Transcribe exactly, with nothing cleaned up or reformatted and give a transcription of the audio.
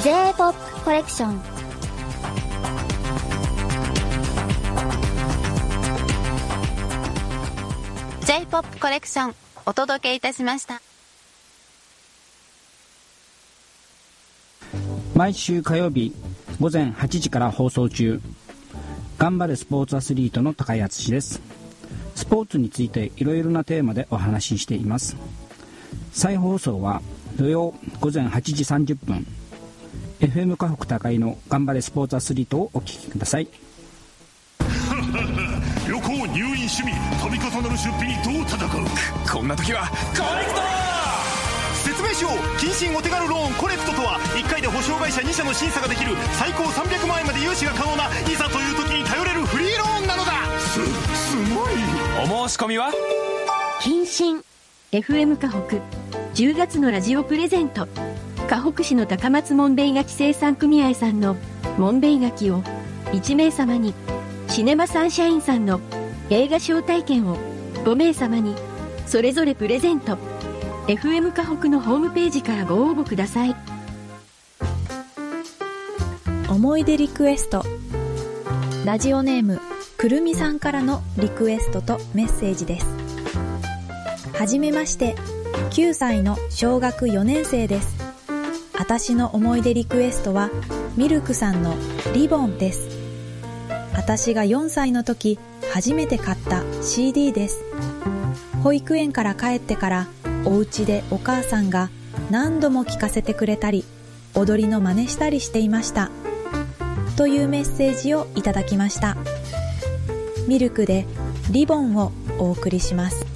ジェイポップ コレクション。 ジェイポップ コレクションお届けいたしました。 毎週火曜日午前はちじから放送中、頑張れスポーツアスリートの高井敦です。スポーツについていろいろなテーマでお話ししています。再放送は土曜午前はちじさんじゅっぷん、 エフエム 河北高井の頑張れスポーツアスリートをお聞きください。 旅行、入院、趣味、度重なる出費にどう戦う。 こんな時はコネクト。 説明しよう。謹慎お手軽ローンコネクトとは、いっかいで保証会社に社の審査ができる最高さんびゃくまんえんまで融資が可能な、いざという時に頼れるフリーローンなのだ。す、すごい。 お申し込みは謹慎 エフエム 河北じゅうがつのラジオプレゼント。河北市の高松門米柿生産組合さんの門米柿をいちめいさまに、シネマサンシャインさんの映画招待券をごめいさまにそれぞれプレゼント。 エフエム 河北のホームページからご応募ください。 思い出リクエスト。ラジオネームくるみさんからのリクエストとメッセージです。はじめまして、きゅうさいの小学よねん生です。私の思い出リクエストはミルクさんのリボンです。私がよんさいの時初めて買った シーディー です。保育園から帰ってからお家でお母さんが何度も聴かせてくれたり、踊りの真似したりしていました。というメッセージをいただきました。ミルクでリボンをお送りします。